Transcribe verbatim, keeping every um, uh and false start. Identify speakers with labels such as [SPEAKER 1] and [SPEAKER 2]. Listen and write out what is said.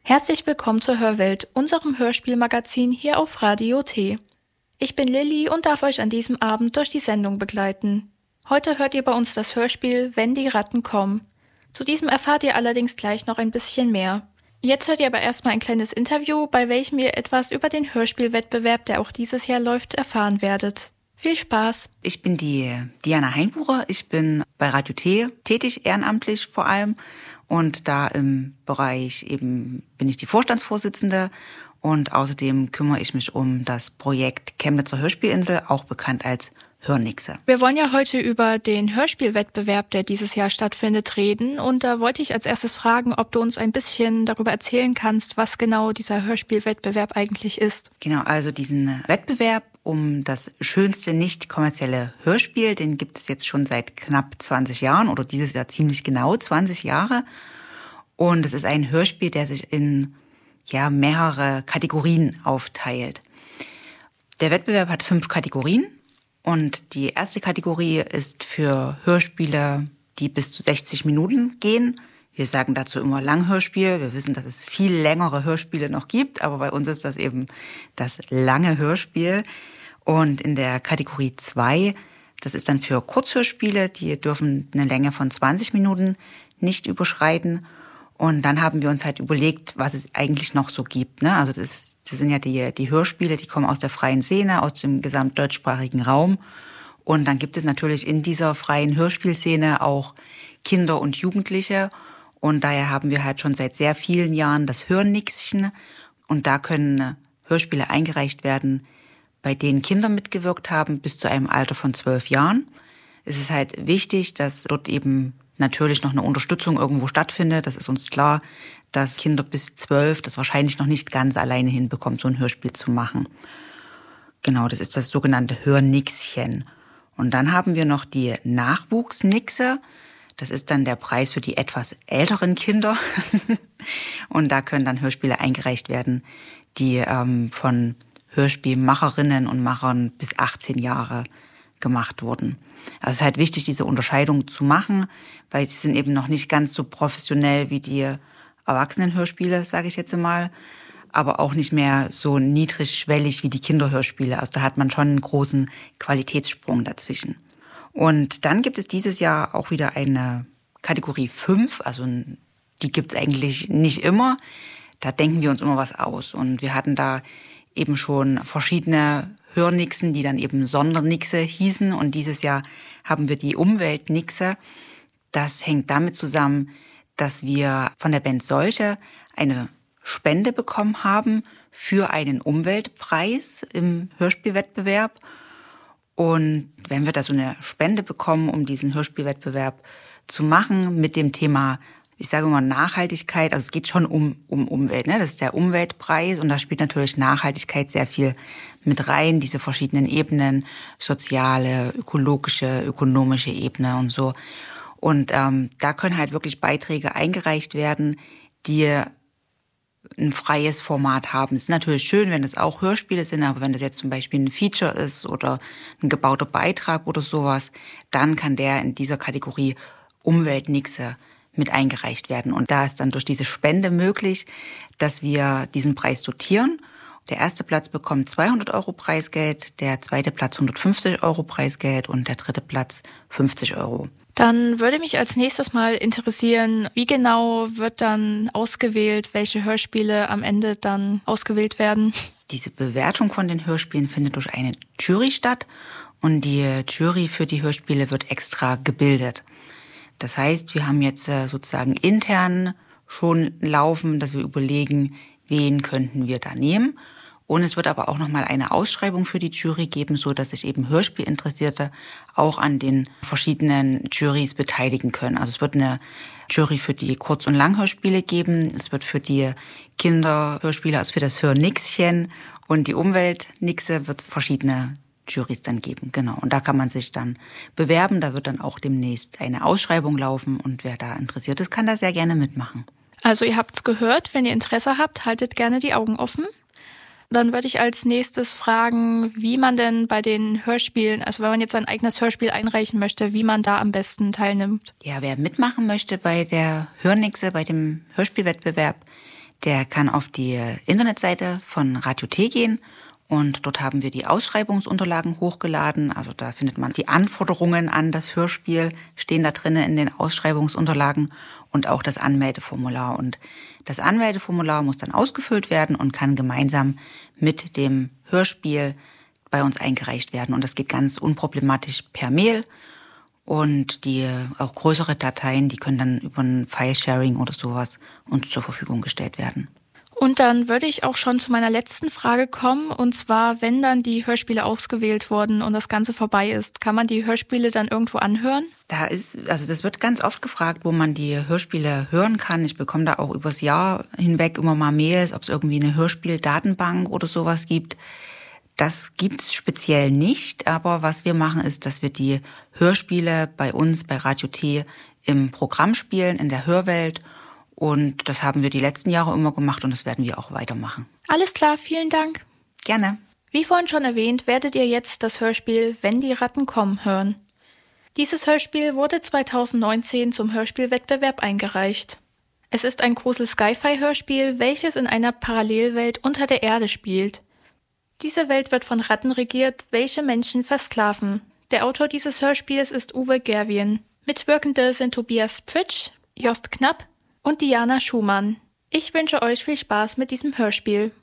[SPEAKER 1] Herzlich willkommen zur Hörwelt, unserem Hörspielmagazin hier auf Radio T. Ich bin Lilly und darf euch an diesem Abend durch die Sendung begleiten. Heute hört ihr bei uns das Hörspiel Wenn die Ratten kommen. Zu diesem erfahrt ihr allerdings gleich noch ein bisschen mehr. Jetzt hört ihr aber erstmal ein kleines Interview, bei welchem ihr etwas über den Hörspielwettbewerb, der auch dieses Jahr läuft, erfahren werdet. Viel Spaß!
[SPEAKER 2] Ich bin die Diana Heinbucher, ich bin bei Radio T tätig, ehrenamtlich vor allem. Und da im Bereich eben bin ich die Vorstandsvorsitzende und außerdem kümmere ich mich um das Projekt Chemnitzer Hörspielinsel, auch bekannt als Hörnixe.
[SPEAKER 1] Wir wollen ja heute über den Hörspielwettbewerb, der dieses Jahr stattfindet, reden. Und da wollte ich als erstes fragen, ob du uns ein bisschen darüber erzählen kannst, was genau dieser Hörspielwettbewerb eigentlich ist.
[SPEAKER 2] Genau, also diesen Wettbewerb um das schönste nicht kommerzielle Hörspiel, den gibt es jetzt schon seit knapp zwanzig Jahren oder dieses Jahr ziemlich genau zwanzig Jahre. Und es ist ein Hörspiel, der sich in ja mehrere Kategorien aufteilt. Der Wettbewerb hat fünf Kategorien und die erste Kategorie ist für Hörspiele, die bis zu sechzig Minuten gehen. Wir sagen dazu immer Langhörspiel. Wir wissen, dass es viel längere Hörspiele noch gibt, aber bei uns ist das eben das lange Hörspiel. Und in der Kategorie zwei, das ist dann für Kurzhörspiele, die dürfen eine Länge von zwanzig Minuten nicht überschreiten. Und dann haben wir uns halt überlegt, was es eigentlich noch so gibt. Ne? Also das, ist, das sind ja die, die Hörspiele, die kommen aus der freien Szene, aus dem gesamtdeutschsprachigen Raum. Und dann gibt es natürlich in dieser freien Hörspielszene auch Kinder und Jugendliche. Und daher haben wir halt schon seit sehr vielen Jahren das Hörnixchen. Und da können Hörspiele eingereicht werden, bei denen Kinder mitgewirkt haben, bis zu einem Alter von zwölf Jahren. Es ist halt wichtig, dass dort eben natürlich noch eine Unterstützung irgendwo stattfindet. Das ist uns klar, dass Kinder bis zwölf das wahrscheinlich noch nicht ganz alleine hinbekommen, so ein Hörspiel zu machen. Genau, das ist das sogenannte Hörnixchen. Und dann haben wir noch die Nachwuchsnixe. Das ist dann der Preis für die etwas älteren Kinder. Und da können dann Hörspiele eingereicht werden, die ähm, von Hörspielmacherinnen und Machern bis achtzehn Jahre gemacht wurden. Also es ist halt wichtig, diese Unterscheidung zu machen, weil sie sind eben noch nicht ganz so professionell wie die Erwachsenenhörspiele, sage ich jetzt mal, aber auch nicht mehr so niedrigschwellig wie die Kinderhörspiele. Also da hat man schon einen großen Qualitätssprung dazwischen. Und dann gibt es dieses Jahr auch wieder eine Kategorie fünf, also die gibt's eigentlich nicht immer. Da denken wir uns immer was aus. Und wir hatten da eben schon verschiedene Hörnixen, die dann eben Sondernixe hießen. Und dieses Jahr haben wir die Umweltnixe. Das hängt damit zusammen, dass wir von der Band Solche eine Spende bekommen haben für einen Umweltpreis im Hörspielwettbewerb. Und wenn wir da so eine Spende bekommen, um diesen Hörspielwettbewerb zu machen mit dem Thema, ich sage mal Nachhaltigkeit, also es geht schon um, um Umwelt, ne? Das ist der Umweltpreis und da spielt natürlich Nachhaltigkeit sehr viel mit rein, diese verschiedenen Ebenen, soziale, ökologische, ökonomische Ebene und so. Und ähm, da können halt wirklich Beiträge eingereicht werden, die ein freies Format haben. Es ist natürlich schön, wenn das auch Hörspiele sind, aber wenn das jetzt zum Beispiel ein Feature ist oder ein gebauter Beitrag oder sowas, dann kann der in dieser Kategorie Umweltnixe mit eingereicht werden. Und da ist dann durch diese Spende möglich, dass wir diesen Preis dotieren. Der erste Platz bekommt zweihundert Euro Preisgeld, der zweite Platz hundertfünfzig Euro Preisgeld und der dritte Platz fünfzig Euro.
[SPEAKER 1] Dann würde mich als nächstes mal interessieren, wie genau wird dann ausgewählt, welche Hörspiele am Ende dann ausgewählt werden?
[SPEAKER 2] Diese Bewertung von den Hörspielen findet durch eine Jury statt und die Jury für die Hörspiele wird extra gebildet. Das heißt, wir haben jetzt sozusagen intern schon laufen, dass wir überlegen, wen könnten wir da nehmen. Und es wird aber auch nochmal eine Ausschreibung für die Jury geben, so dass sich eben Hörspielinteressierte auch an den verschiedenen Jurys beteiligen können. Also es wird eine Jury für die Kurz- und Langhörspiele geben. Es wird für die Kinderhörspiele, also für das Hörnixchen und die Umweltnixe wird es verschiedene Jurys dann geben. Genau. Und da kann man sich dann bewerben. Da wird dann auch demnächst eine Ausschreibung laufen. Und wer da interessiert ist, kann da sehr gerne mitmachen.
[SPEAKER 1] Also ihr habt's gehört. Wenn ihr Interesse habt, haltet gerne die Augen offen. Dann würde ich als nächstes fragen, wie man denn bei den Hörspielen, also wenn man jetzt sein eigenes Hörspiel einreichen möchte, wie man da am besten teilnimmt.
[SPEAKER 2] Ja, wer mitmachen möchte bei der Hörnixe, bei dem Hörspielwettbewerb, Der kann auf die Internetseite von Radio T gehen und dort haben wir die Ausschreibungsunterlagen hochgeladen. Also da findet man die Anforderungen an das Hörspiel, stehen da drinnen in den Ausschreibungsunterlagen und auch das Anmeldeformular. Und das Anmeldeformular muss dann ausgefüllt werden und kann gemeinsam mit dem Hörspiel bei uns eingereicht werden. Und das geht ganz unproblematisch per Mail. Und die auch größere Dateien, die können dann über ein File-Sharing oder sowas uns zur Verfügung gestellt werden.
[SPEAKER 1] Und dann würde ich auch schon zu meiner letzten Frage kommen. Und zwar, wenn dann die Hörspiele ausgewählt wurden und das Ganze vorbei ist, kann man die Hörspiele dann irgendwo anhören?
[SPEAKER 2] Da ist, also das wird ganz oft gefragt, wo man die Hörspiele hören kann. Ich bekomme da auch übers Jahr hinweg immer mal Mails, ob es irgendwie eine Hörspieldatenbank oder sowas gibt. Das gibt's speziell nicht, aber was wir machen ist, dass wir die Hörspiele bei uns, bei Radio T, im Programm spielen, in der Hörwelt. Und das haben wir die letzten Jahre immer gemacht und das werden wir auch weitermachen.
[SPEAKER 1] Alles klar, vielen Dank.
[SPEAKER 2] Gerne.
[SPEAKER 1] Wie vorhin schon erwähnt, werdet ihr jetzt das Hörspiel Wenn die Ratten kommen hören. Dieses Hörspiel wurde zweitausendneunzehn zum Hörspielwettbewerb eingereicht. Es ist ein Grusel-Sci-Fi-Hörspiel, welches in einer Parallelwelt unter der Erde spielt. Diese Welt wird von Ratten regiert, welche Menschen versklaven. Der Autor dieses Hörspiels ist Uwe Gerwien. Mitwirkende sind Tobias Pfitsch, Jost Knapp und Diana Schumann. Ich wünsche euch viel Spaß mit diesem Hörspiel.